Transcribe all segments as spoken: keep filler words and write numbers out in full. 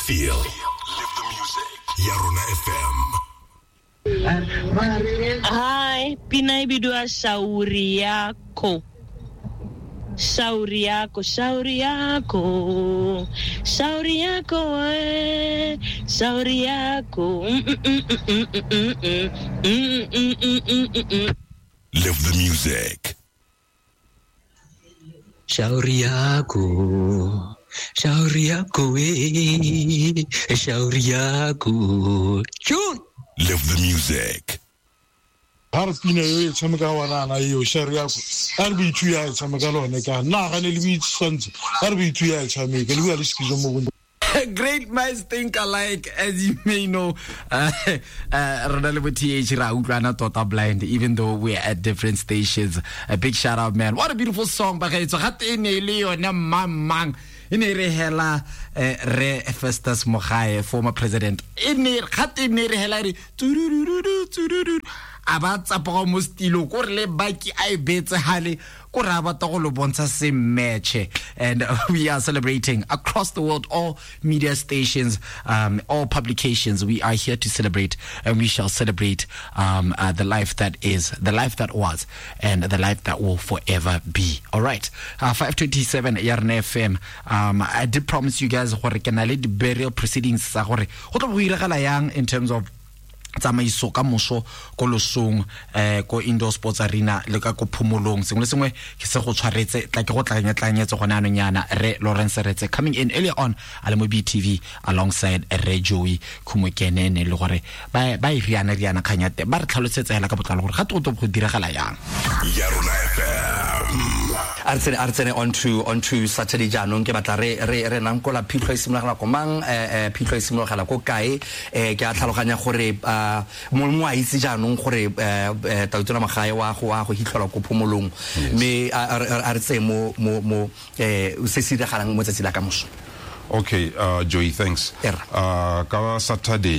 feel. Live the music. Yarona F M. Hi, Pina bidua shauri yako. Shauri yako, shauri yako. Shauri yako, eh. Shauri yako. Live the music. Shauri yako. Shauri yako, eh. Shauri yako. Tune. Live the music. Harpina yo tshameka wana na yo sharia go a re bithu ya tshameka lone ka na ga ne le bitshwantse a re bithu ya tshameka le bua le skizo mo go. Great minds think alike, as you may know. Uh, uh, tota blind, even though we're at different stations. A big shout out, man. What a beautiful song. Ine re hela re Festus Mogae, former president. Ine khate ne re hela re turururu turururu abatsa po mo stilo ko re le baki ai betse hale ko ra bata go lo bontsha se match. And uh, we are celebrating across the world, all media stations, um, all publications. We are here to celebrate, and we shall celebrate um, uh, the life that is, the life that was, and the life that will forever be. All right, uh, five twenty-seven Yarona F M. Um, I did promise you guys gore ke na le di burial proceedings sa gore go tlo buiragala yang in terms of tsamaiso ka moso ko losong eh ko indoor sports arena le ka ko phumolong sengwe le sengwe ke se go tshwaretse tla ke go tlanya tlanyetse gona ano nyana re Lawrence Retse coming in early on ale mo B T V alongside Re Joey Khumukenene le gore ba ba iriana riana khanyate ba re tlhalosetsa hela ka botlalo gore ga to to go diragala yang Yarona F M. Artsene artsene on to on to Saturday jaanong ke batla re re re nang kola phitlho e simologela go mang eh phitlho e simologela go kae eh ke a tlhaloganya gore mo mo a itse jaanong gore eh Tautona Magae wa go wa go hitlhola go phomolong me a re tse mo mo mo eh se se diragalang mo tsatsi la ka moso. Okay, uh Joey, thanks. Uh ka Saturday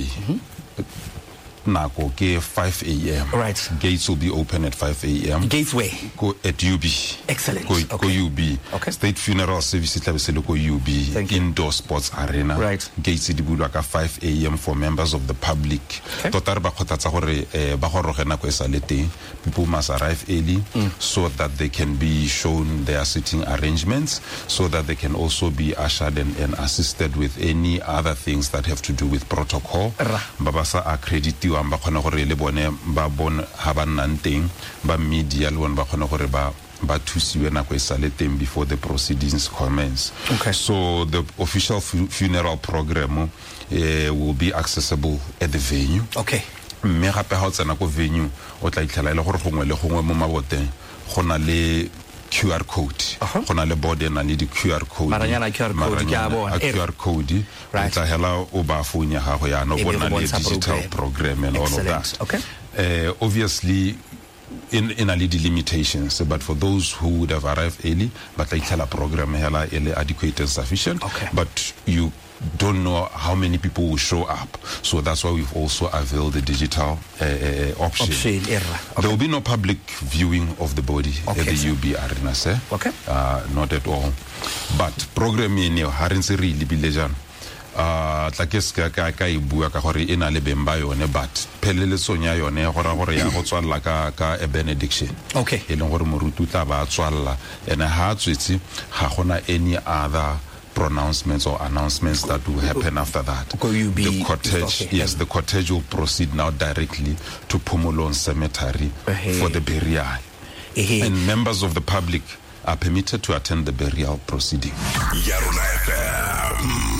nako ke five A M. Right. Gates will be open at five A M. Gates where? Go at U B. Excellent. Go, okay. go U B. Okay. State Funeral Service tla be se le go U B. Indoor Sports Arena. Right. Gates di bulwa ka five A M for members of the public. Tota re ba khotatsa gore ba go roge nako e sa le teng. People must arrive early mm. so that they can be shown their sitting arrangements, so that they can also be ushered and, and assisted with any other things that have to do with protocol. Ba ba sa accreditiwa ba khona gore le bone ba bon ha ba nnanteng ba media le bone ba khona gore ba ba thusiwe nako e sale teng before the proceedings commence. Okay. So the official fu funeral program uh, will be accessible at the venue. Okay. Me gape ha o tsena ko venue o tla itlhela ile gore gongwe le gongwe mo maboteng gona le Q R code. Gona le board ena le di Q R code. Maranyana Q R code ke a bona. Q R code. Right. Tla hela o ba phone ya gago ya no bona le digital program and all of that. Okay. Uh, obviously in in a little limitations, but for those who would have arrived early, but like the program hela ele adequate and sufficient. Okay. But you don't know how many people will show up, so that's why we've also availed the digital uh, uh, option. Option era. Okay. There will be no public viewing of the body okay, at the sir. U B Arena, sir. Okay. Uh, not at all. But program in your harense really be legend. Uh, tla ke ska ka ka I bua ka gore ena le bemba yone, but pheleletso nya yone gore gore ya go tswalla ka ka a benediction. Okay. E leng gore morutu tla ba tswalla ene ha tswetsi ga gona any other pronouncements or announcements that will happen after that. The cortege, okay. yes, the cortege will proceed now directly to Phomolong Cemetery uh-huh. for the burial. Uh-huh. And members of the public are permitted to attend the burial proceeding. Yarona F M.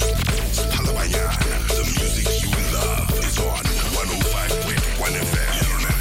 The music you love is on one oh five point one F M. Yarona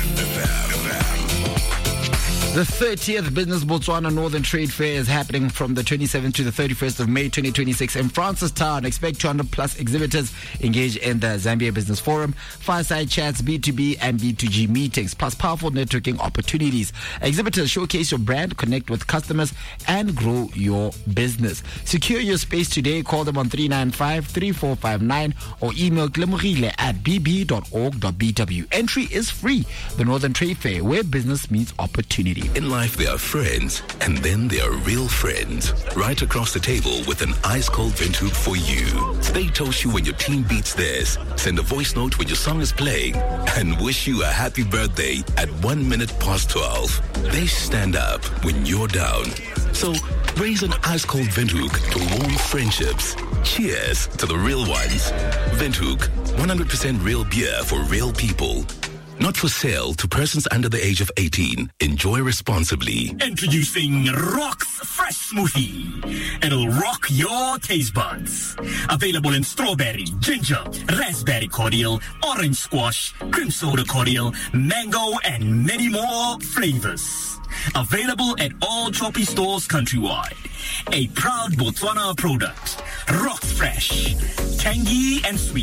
The thirtieth Business Botswana Northern Trade Fair is happening from the twenty-seventh to the thirty-first of May twenty twenty-six in Francistown. Expect two hundred plus exhibitors engage in the Zambia Business Forum, fireside chats, B two B and B two G meetings, plus powerful networking opportunities. Exhibitors showcase your brand, connect with customers, and grow your business. Secure your space today. Call them on three nine five, three four five nine or email glemorile at b b dot org dot b w. Entry is free. The Northern Trade Fair, where business meets opportunity. see, in life there are friends, and then there are real friends. Right across the table with an ice-cold Windhoek for you. They toast you when your team beats theirs, send a voice note when your song is playing, and wish you a happy birthday at one minute past twelve. They stand up when you're down. So raise an ice-cold Windhoek to warm friendships. Cheers to the real ones. Windhoek, one hundred percent real beer for real people. Not for sale to persons under the age of eighteen. Enjoy responsibly. Introducing Rock's Fresh Smoothie. It'll rock your taste buds. Available in strawberry, ginger, raspberry cordial, orange squash, cream soda cordial, mango, and many more flavors. Available at all Choppy stores countrywide. A proud Botswana product. Rock's Fresh. Tangy and sweet.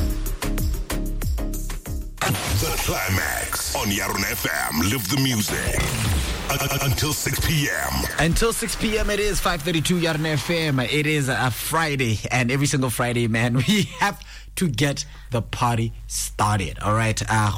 The Climax on Yarun F M. Live the music. Uh, until six p.m. Until six p.m. it is five thirty-two Yarun F M. It is a Friday, and every single Friday, man, we have to get the party started. All right. Uh,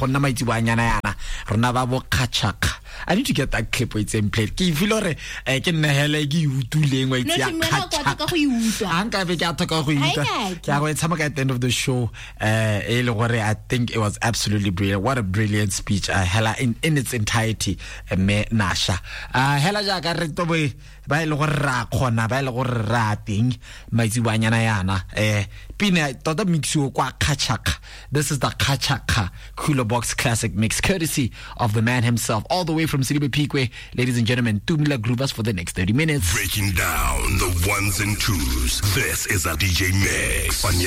I need to get that clip where it's in play. Ki feel re e ke nne hele ke utuleng wa itse ya khatcha. Anka be ke athoka go uta. Ke go etsamaka at the end of the show. Uh, e le gore I think it was absolutely brilliant. What a brilliant speech. Uh, hela in, in its entirety. Uh, me Nasha. Uh, hela ja ka re tobe ba ile gore ra khona ba ile gore ra ting maitsiwanyana yana. Eh pina tota mixo kwa khatchaka. This is the Khatchaka Cooler Box Classic Mix, courtesy of the man himself, all the way from Silibe Peakwe. Ladies and gentlemen, Tumila Groovers for the next thirty minutes. Breaking down the ones and twos. This is a D J Mix on